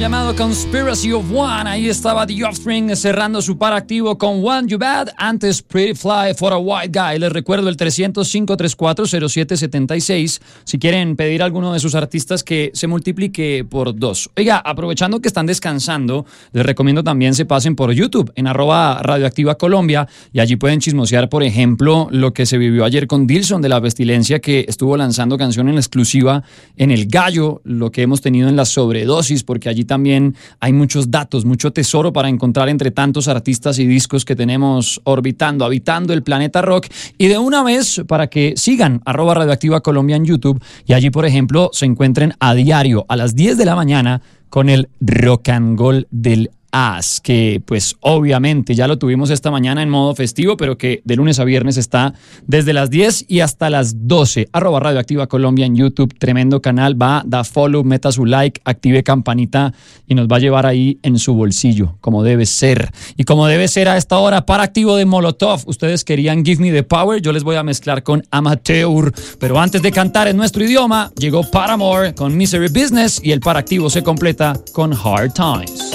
llamado Conspiracy of One. Ahí estaba The Offspring cerrando su par activo con Want You Bad. Antes Pretty Fly for a White Guy. Les recuerdo el 305-340776 si quieren pedir a alguno de sus artistas que se multiplique por 2. Oiga, aprovechando que están descansando, les recomiendo también se pasen por YouTube en @Radioactiva Colombia y allí pueden chismosear, por ejemplo, lo que se vivió ayer con Dilson de La Pestilencia, que estuvo lanzando canción en exclusiva en El Gallo, lo que hemos tenido en la sobredosis, porque allí también hay muchos datos, mucho tesoro para encontrar entre tantos artistas y discos que tenemos orbitando, habitando el planeta rock. Y de una vez, para que sigan @Radioactiva Colombia en YouTube y allí, por ejemplo, se encuentren a diario a las 10 de la mañana con el Rock and Roll del As, que pues obviamente ya lo tuvimos esta mañana en modo festivo, pero que de lunes a viernes está desde las 10 y hasta las 12. @Radioactiva Colombia en YouTube, tremendo canal, va, da follow, meta su like, active campanita y nos va a llevar ahí en su bolsillo, como debe ser. Y como debe ser a esta hora, para activo de Molotov. Ustedes querían Give Me the Power, yo les voy a mezclar con Amateur, pero antes de cantar en nuestro idioma, llegó Paramore con Misery Business y el para activo se completa con Hard Times.